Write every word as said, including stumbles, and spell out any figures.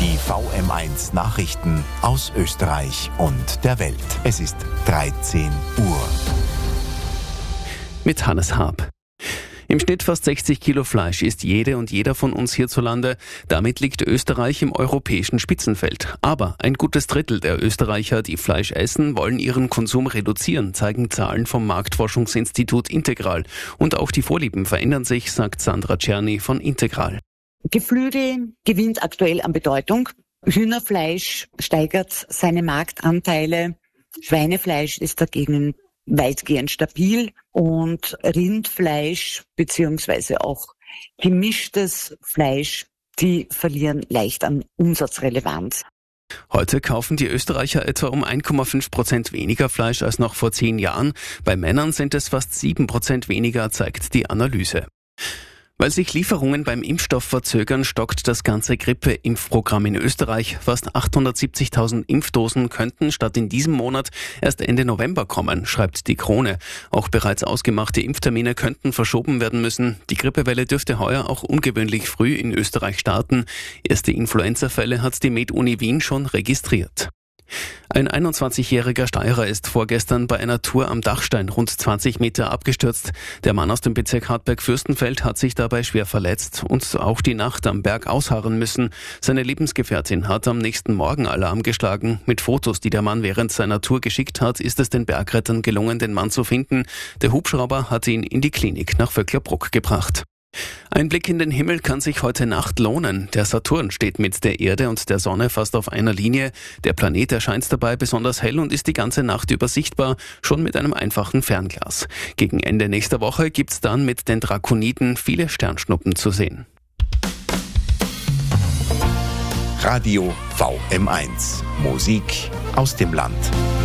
Die V M eins Nachrichten aus Österreich und der Welt. Es ist dreizehn Uhr. Mit Hannes Haab. Im Schnitt fast sechzig Kilo Fleisch isst jede und jeder von uns hierzulande. Damit liegt Österreich im europäischen Spitzenfeld. Aber ein gutes Drittel der Österreicher, die Fleisch essen, wollen ihren Konsum reduzieren, zeigen Zahlen vom Marktforschungsinstitut Integral. Und auch die Vorlieben verändern sich, sagt Sandra Czerny von Integral. Geflügel gewinnt aktuell an Bedeutung. Hühnerfleisch steigert seine Marktanteile. Schweinefleisch ist dagegen weitgehend stabil und Rindfleisch beziehungsweise auch gemischtes Fleisch, die verlieren leicht an Umsatzrelevanz. Heute kaufen die Österreicher etwa um eins Komma fünf Prozent weniger Fleisch als noch vor zehn Jahren. Bei Männern sind es fast sieben Prozent weniger, zeigt die Analyse. Weil sich Lieferungen beim Impfstoff verzögern, stockt das ganze Grippe-Impfprogramm in Österreich. Fast achthundertsiebzigtausend Impfdosen könnten statt in diesem Monat erst Ende November kommen, schreibt die Krone. Auch bereits ausgemachte Impftermine könnten verschoben werden müssen. Die Grippewelle dürfte heuer auch ungewöhnlich früh in Österreich starten. Erste Influenza-Fälle hat die MedUni Wien schon registriert. Ein einundzwanzigjähriger Steirer ist vorgestern bei einer Tour am Dachstein rund zwanzig Meter abgestürzt. Der Mann aus dem Bezirk Hartberg-Fürstenfeld hat sich dabei schwer verletzt und auch die Nacht am Berg ausharren müssen. Seine Lebensgefährtin hat am nächsten Morgen Alarm geschlagen. Mit Fotos, die der Mann während seiner Tour geschickt hat, ist es den Bergrettern gelungen, den Mann zu finden. Der Hubschrauber hat ihn in die Klinik nach Vöcklerbruck gebracht. Ein Blick in den Himmel kann sich heute Nacht lohnen. Der Saturn steht mit der Erde und der Sonne fast auf einer Linie. Der Planet erscheint dabei besonders hell und ist die ganze Nacht über sichtbar, schon mit einem einfachen Fernglas. Gegen Ende nächster Woche gibt's dann mit den Drakoniden viele Sternschnuppen zu sehen. Radio V M eins. Musik aus dem Land.